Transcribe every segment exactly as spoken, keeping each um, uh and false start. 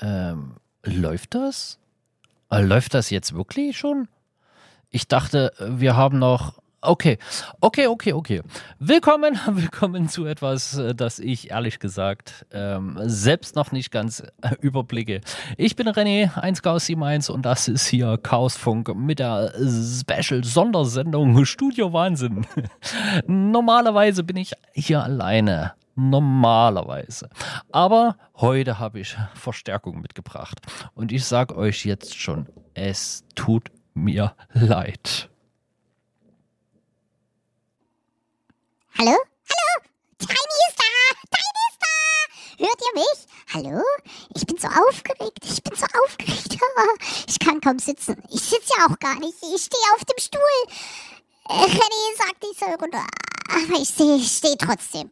Ähm, läuft das? Äh, läuft das jetzt wirklich schon? Ich dachte, wir haben noch... Okay, okay, okay, okay. Willkommen, willkommen zu etwas, äh, das ich ehrlich gesagt ähm, selbst noch nicht ganz äh, überblicke. Ich bin René, eins Chaos sieben eins und das ist hier Chaosfunk mit der Special-Sondersendung Studio Wahnsinn. Normalerweise bin ich hier alleine. Normalerweise. Aber heute habe ich Verstärkung mitgebracht. Und ich sage euch jetzt schon, es tut mir leid. Hallo? Hallo? Tiny ist da! Tiny ist da! Hört ihr mich? Hallo? Ich bin so aufgeregt. Ich bin so aufgeregt. Ich kann kaum sitzen. Ich sitze ja auch gar nicht. Ich stehe auf dem Stuhl. René sagt, ich soll runter. Aber ich stehe ich steh trotzdem.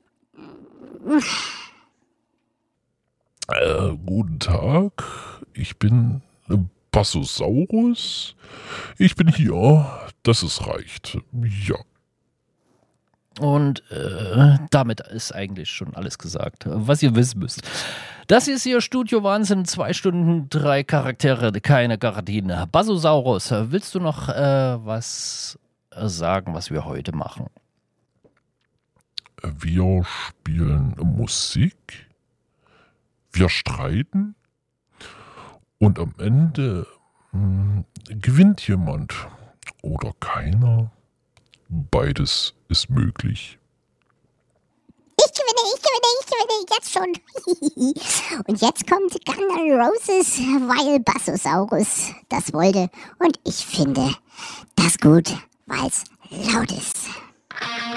Äh, guten Tag. Ich bin Bassosaurus. Ich bin hier. Das ist reicht. Ja. Und äh, damit ist eigentlich schon alles gesagt, was ihr wissen müsst. Das ist hier Studio Wahnsinn, zwei Stunden, drei Charaktere, keine Garantien. Bassosaurus, willst du noch äh, was sagen, was wir heute machen? Wir spielen Musik, wir streiten und am Ende mh, gewinnt jemand oder keiner. Beides ist möglich. Ich gewinne, ich gewinne, ich gewinne, jetzt schon. Und jetzt kommt Guns N' Roses, weil Bassosaurus das wollte. Und ich finde das gut, weil es laut ist.